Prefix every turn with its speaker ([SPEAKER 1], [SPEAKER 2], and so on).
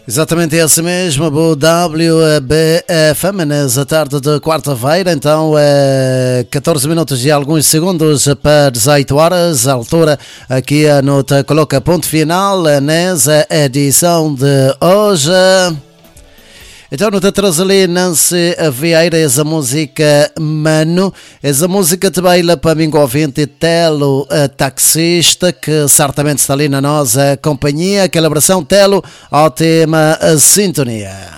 [SPEAKER 1] Exatamente esse mesmo, o WBFM, nessa tarde de quarta-feira, então 14 minutos e alguns segundos para 18 horas, a altura aqui no Te Coloca Ponto Final, nessa edição de hoje. Então não te traz ali Nancy Vieira, essa música Mano, essa música te baila para mim ouvinte Telo, taxista, que certamente está ali na nossa companhia. Aquela abração Telo ao tema Sintonia.